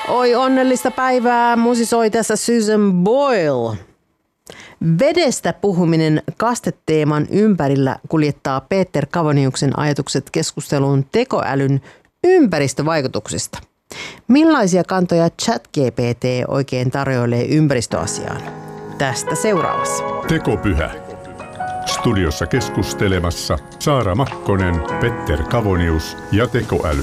Oi onnellista päivää, musisoi tässä Susan Boyle. Vedestä puhuminen kasteteeman ympärillä kuljettaa Peter Kavoniuksen ajatukset keskusteluun tekoälyn ympäristövaikutuksista. Millaisia kantoja ChatGPT oikein tarjoilee ympäristöasiaan? Tästä seuraavassa. Tekopyhä. Studiossa keskustelemassa Saara Makkonen, Petter Kavonius ja tekoäly.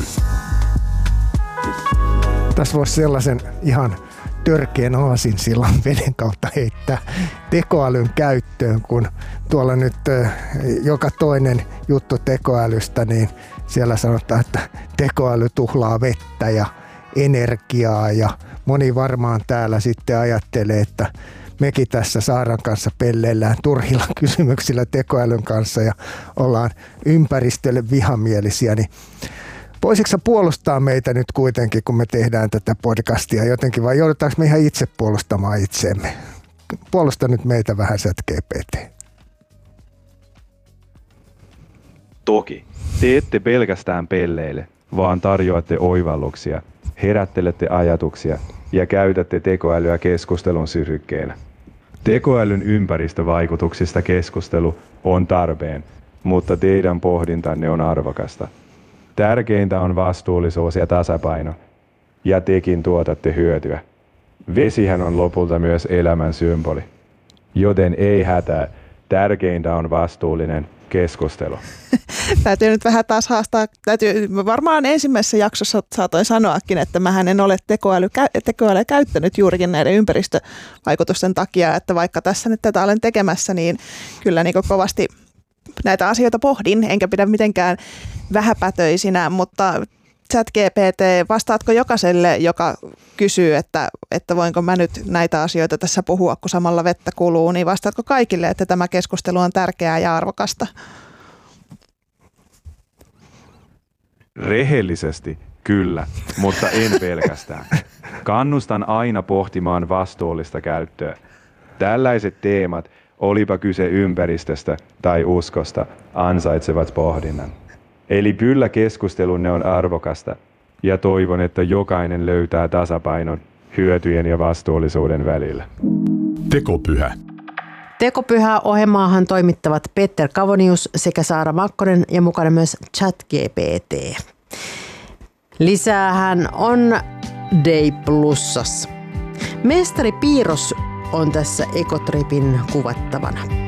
Tässä voisi sellaisen ihan törkeän aasinsillan veden kautta heittää tekoälyn käyttöön, kun tuolla nyt joka toinen juttu tekoälystä, niin siellä sanotaan, että tekoäly tuhlaa vettä ja energiaa, ja moni varmaan täällä sitten ajattelee, että mekin tässä Saaran kanssa pelleillään turhilla kysymyksillä tekoälyn kanssa ja ollaan ympäristölle vihamielisiä, niin voisitko sä puolustaa meitä nyt kuitenkin, kun me tehdään tätä podcastia jotenkin, vai joudutaanko me ihan itse puolustamaan itseemme? Puolusta nyt meitä vähän ChatGPT. Toki. Te ette pelkästään pelleile, vaan tarjoatte oivalluksia, herättelette ajatuksia ja käytätte tekoälyä keskustelun syrykkeenä. Tekoälyn ympäristövaikutuksista keskustelu on tarpeen, mutta teidän pohdintanne on arvokasta. Tärkeintä on vastuullisuus ja tasapaino, ja tekin tuotatte hyötyä. Vesihän on lopulta myös elämän symboli, joten ei hätää. Tärkeintä on vastuullinen keskustelu. Täytyy nyt vähän taas haastaa. Varmaan ensimmäisessä jaksossa saatoin sanoakin, että mähän en ole tekoälyä käyttänyt juurikin näiden ympäristövaikutusten takia, että vaikka tässä nyt tätä olen tekemässä, niin kyllä niin kovasti näitä asioita pohdin, enkä pidä mitenkään vähäpätöisinä, mutta ChatGPT, vastaatko jokaiselle, joka kysyy, että voinko mä nyt näitä asioita tässä puhua, kun samalla vettä kuluu, niin vastaatko kaikille, että tämä keskustelu on tärkeää ja arvokasta? Rehellisesti kyllä, mutta en pelkästään. Kannustan aina pohtimaan vastuullista käyttöä. Tällaiset teemat, olipa kyse ympäristöstä tai uskosta, ansaitsevat pohdinnan. Eli kyllä keskustelunne on arvokasta ja toivon, että jokainen löytää tasapainon hyötyjen ja vastuullisuuden välillä. Tekopyhä. Tekopyhää ohjelmaahan toimittavat Petter Kavonius sekä Saara Makkonen ja mukana myös ChatGPT. Lisäähän on Day Plusassa. Mestari Piirros on tässä Ekotripin kuvattavana.